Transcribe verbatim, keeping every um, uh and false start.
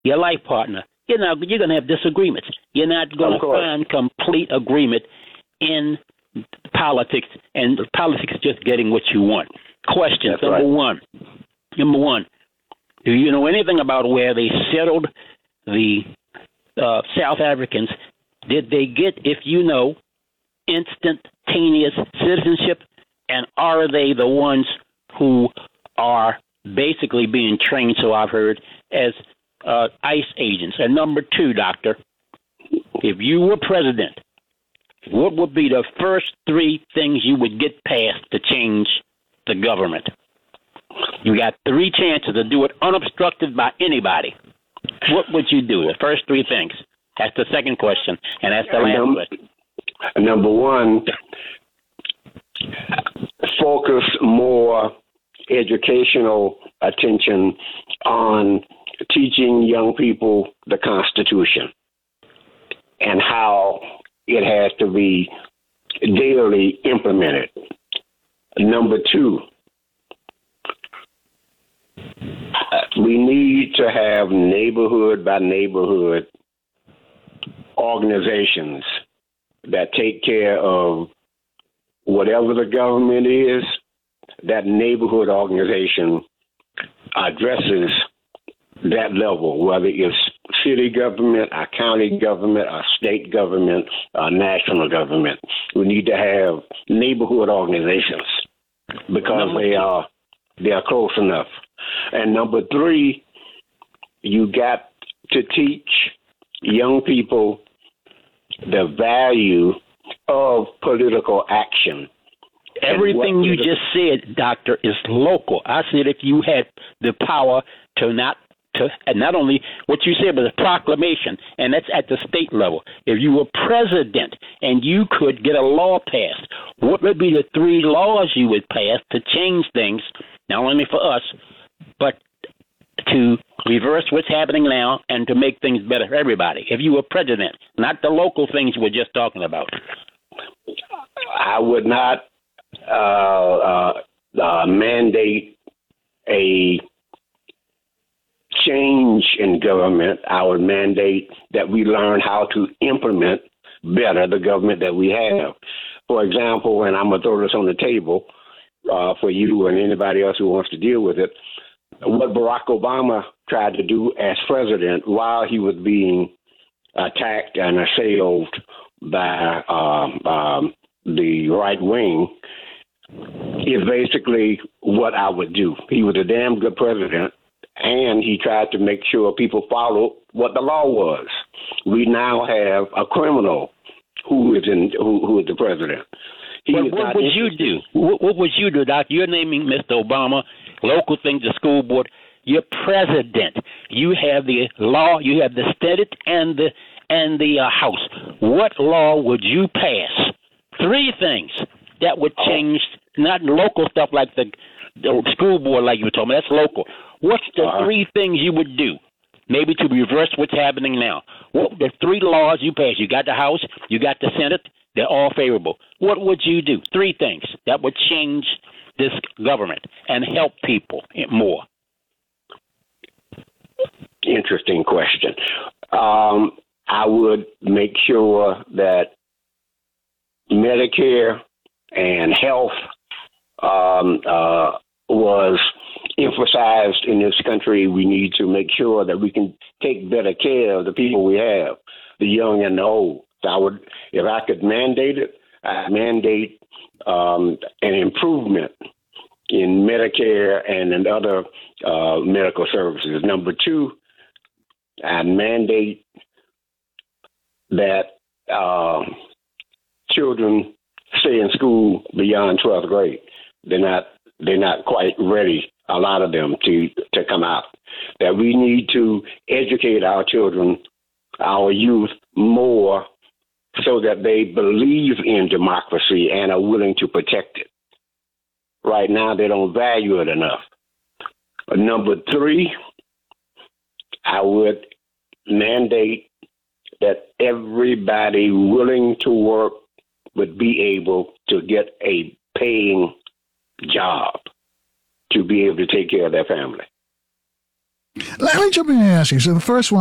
your life partner. You're not, you're going to have disagreements. You're not going to find complete agreement in politics, and politics is just getting what you want. Question That's number right. one. Number one, do you know anything about where they settled the uh, South Africans? Did they get, if you know, instantaneous citizenship, and are they the ones who are basically being trained, so I've heard, as uh, ICE agents? And number two, doctor, if you were president, what would be the first three things you would get passed to change the government? You got three chances to do it unobstructed by anybody. What would you do? The first three things. That's the second question, and that's the last Num- question. Number one, focus more educational attention on teaching young people the Constitution and how it has to be daily implemented. Number two, we need to have neighborhood by neighborhood organizations that take care of whatever the government is. That neighborhood organization addresses that level, whether it's city government, our county government, our state government, our national government. We need to have neighborhood organizations because they are they are close enough. And number three, you got to teach young people the value of political action. Everything you just said, doctor, is local. I said if you had the power to not to and not only what you said, but a proclamation, and that's at the state level. If you were president and you could get a law passed, what would be the three laws you would pass to change things, not only for us, but to reverse what's happening now and to make things better for everybody? If you were president, not the local things we're just talking about. I would not uh, uh, uh, mandate a change in government. I would mandate that we learn how to implement better the government that we have. For example, and I'm going to throw this on the table uh, for you and anybody else who wants to deal with it, what Barack Obama tried to do as president while he was being attacked and assailed by um, um, the right wing is basically what I would do. He was a damn good president, and he tried to make sure people followed what the law was. We now have a criminal who is in who, who is the president. He what what would you do? What, what would you do, Doc? You're naming Mister Obama, local things, the school board. You're president. You have the law. You have the Senate and the and the uh, House. What law would you pass? Three things that would change, not local stuff like the, the school board, like you were talking about. That's local. What's the uh, three things you would do, maybe to reverse what's happening now? What the three laws you pass? You got the House, you got the Senate. They're all favorable. What would you do? Three things that would change this government and help people more. Interesting question. Um, I would make sure that Medicare and health um, uh, was emphasized in this country. We need to make sure that we can take better care of the people we have, the young and the old. I would, if I could mandate it, I'd mandate um, an improvement in Medicare and in other uh, medical services. Number two, I'd mandate that uh, children stay in school beyond twelfth grade. They're not they're not quite ready, a lot of them, to, to come out. That we need to educate our children, our youth, more so that they believe in democracy and are willing to protect it. Right now, they don't value it enough. Number three, I would mandate that everybody willing to work would be able to get a paying job to be able to take care of their family. Let me jump in and ask you. So the first one